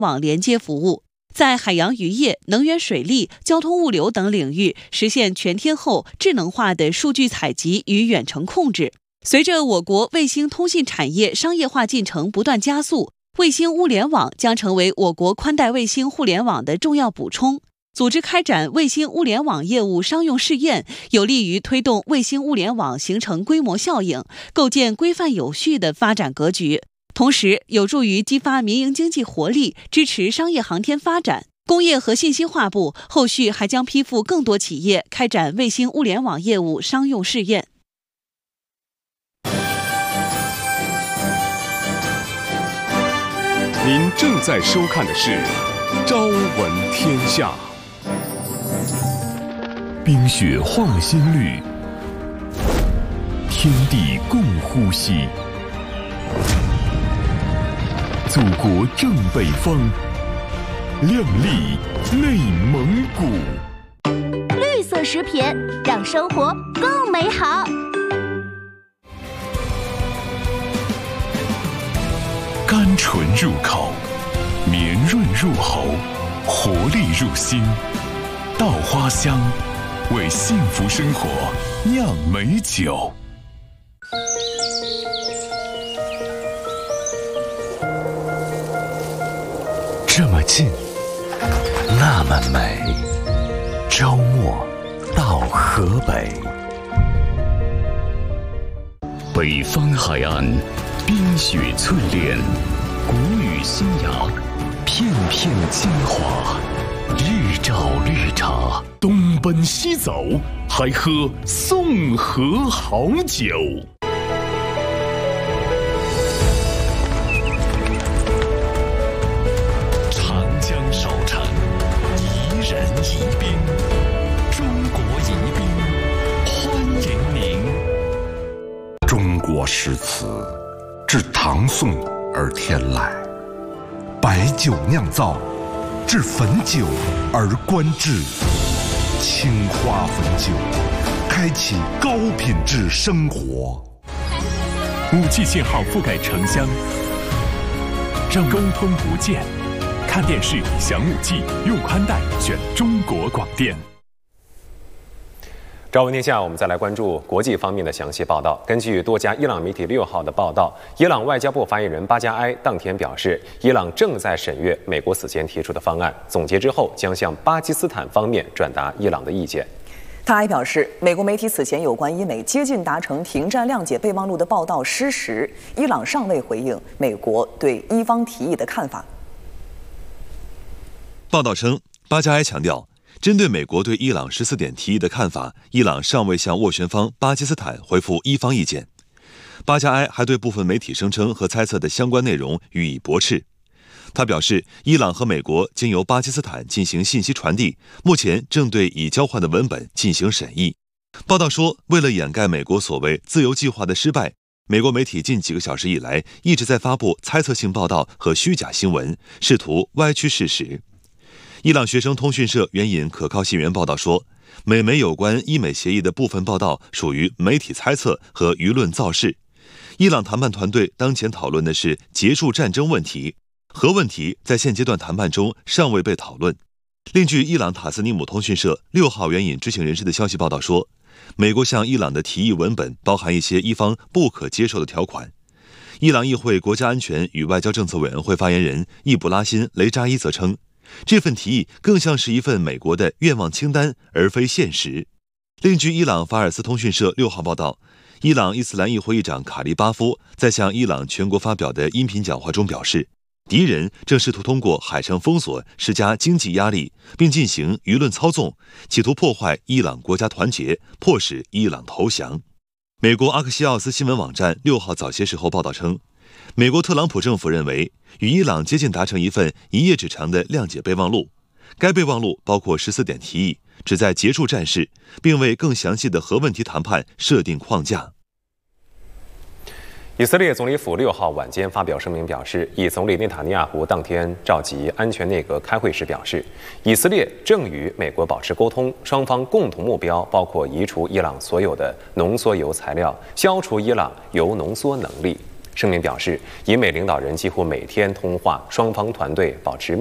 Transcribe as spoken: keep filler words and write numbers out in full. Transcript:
网连接服务，在海洋渔业、能源水利、交通物流等领域实现全天候智能化的数据采集与远程控制。随着我国卫星通信产业商业化进程不断加速，卫星物联网将成为我国宽带卫星互联网的重要补充。组织开展卫星物联网业务商用试验，有利于推动卫星物联网形成规模效应，构建规范有序的发展格局。同时，有助于激发民营经济活力，支持商业航天发展。工业和信息化部后续还将批复更多企业开展卫星物联网业务商用试验。 您正在收看的是《朝闻天下》。冰雪化新绿，天地共呼吸。祖国正北方，亮丽内蒙古。 绿色食品让生活更美好。 甘醇入口，绵润入喉，活力入心。稻花香，为幸福生活酿美酒。这么近，那么美。周末到河北，北方海岸，冰雪淬炼，谷雨新芽，片片精华，日照绿茶。东奔西走，还喝宋河好酒。长江少产，宜人宜宾，中国宜宾，欢迎您。 中国诗词自唐宋而天来，白酒酿造，至汾酒而观至。青花汾酒，开启高品质生活。 五 G 信号覆盖城乡，让沟通不见。看电视享五 G， 用宽带选中国广电。 朝闻天下，我们再来关注国际方面的详细报道。根据多家伊朗媒体六号的报道，伊朗外交部发言人巴加埃当天表示，伊朗正在审阅美国此前提出的方案，总结之后将向巴基斯坦方面转达伊朗的意见。 他还表示，美国媒体此前有关伊美接近达成停战谅解备忘录的报道失实，伊朗尚未回应美国对伊方提议的看法。 报道称，巴加埃强调，针对美国对伊朗十四点提议的看法，伊朗尚未向斡旋方巴基斯坦回复伊方意见。巴加埃还对部分媒体声称和猜测的相关内容予以驳斥。他表示，伊朗和美国经由巴基斯坦进行信息传递，目前正对已交换的文本进行审议。报道说，为了掩盖美国所谓自由计划的失败，美国媒体近几个小时以来一直在发布猜测性报道和虚假新闻，试图歪曲事实。伊朗学生通讯社援引可靠信源报道说，美媒有关伊美协议的部分报道属于媒体猜测和舆论造势。伊朗谈判团队当前讨论的是结束战争问题，核问题在现阶段谈判中尚未被讨论。另据伊朗塔斯尼姆通讯社六号援引知情人士的消息报道说，美国向伊朗的提议文本包含一些伊方不可接受的条款。伊朗议会国家安全与外交政策委员会发言人易卜拉欣·雷扎伊则称，这份提议更像是一份美国的愿望清单，而非现实。另据伊朗法尔斯通讯社六号报道，伊朗伊斯兰议会议长卡利巴夫在向伊朗全国发表的音频讲话中表示，敌人正试图通过海上封锁施加经济压力，并进行舆论操纵，企图破坏伊朗国家团结，迫使伊朗投降。美国阿克西奥斯新闻网站六号早些时候报道称，美国特朗普政府认为与伊朗接近达成一份一页纸长的谅解备忘录，该备忘录包括十四点提议，旨在结束战事，并为更详细的核问题谈判设定框架。 以色列总理府六号晚间发表声明表示，以总理内塔尼亚胡当天召集安全内阁开会时表示，以色列正与美国保持沟通，双方共同目标包括移除伊朗所有的浓缩铀材料，消除伊朗铀浓缩能力。 声明表示，以美领导人几乎每天通话，双方团队保持